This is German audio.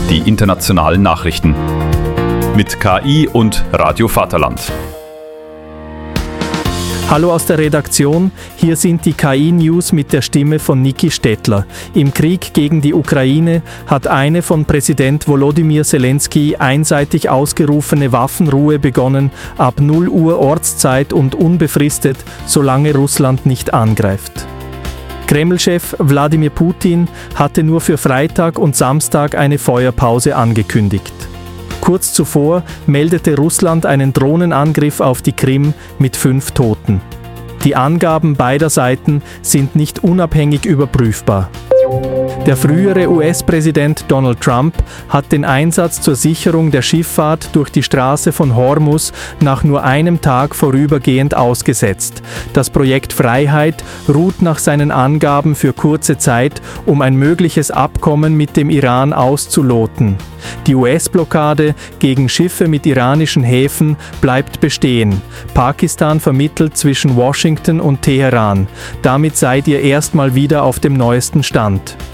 die internationalen Nachrichten. Mit KI und Radio Vaterland. Hallo aus der Redaktion, hier sind die KI-News mit der Stimme von Niki Stettler. Im Krieg gegen die Ukraine hat eine von Präsident Volodymyr Zelensky einseitig ausgerufene Waffenruhe begonnen, ab 0 Uhr Ortszeit und unbefristet, solange Russland nicht angreift. Kreml-Chef Wladimir Putin hatte nur für Freitag und Samstag eine Feuerpause angekündigt. Kurz zuvor meldete Russland einen Drohnenangriff auf die Krim mit 5 Toten. Die Angaben beider Seiten sind nicht unabhängig überprüfbar. Der frühere US-Präsident Donald Trump hat den Einsatz zur Sicherung der Schifffahrt durch die Straße von Hormuz nach nur einem Tag vorübergehend ausgesetzt. Das Projekt Freiheit ruht nach seinen Angaben für kurze Zeit, um ein mögliches Abkommen mit dem Iran auszuloten. Die US-Blockade gegen Schiffe mit iranischen Häfen bleibt bestehen. Pakistan vermittelt zwischen Washington und Teheran. Damit seid ihr erstmal wieder auf dem neuesten Stand.